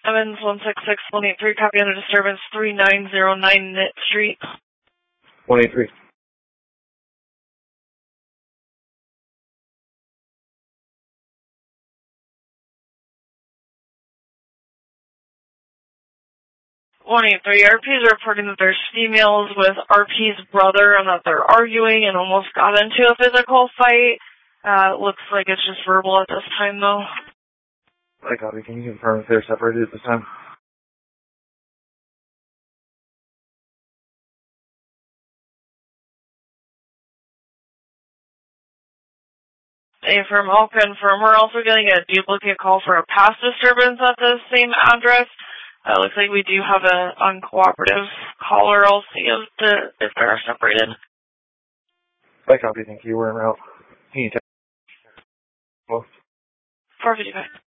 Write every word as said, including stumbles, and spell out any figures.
Evans one six six one eight three, copy under disturbance three nine zero nine Knit Street. one eight three. one eight three, R Ps are reporting that there's females with R P's brother and that they're arguing and almost got into a physical fight. Uh, looks like it's just verbal at this time, though. I copy. Can you confirm if they're separated at this time? A firm, I'll confirm. We're also getting a duplicate call for a past disturbance at the same address. Uh, looks like we do have an uncooperative caller. I'll see if, the, if they're separated. I copy. Thank you. We're in route. Can you tell? four fifty-five.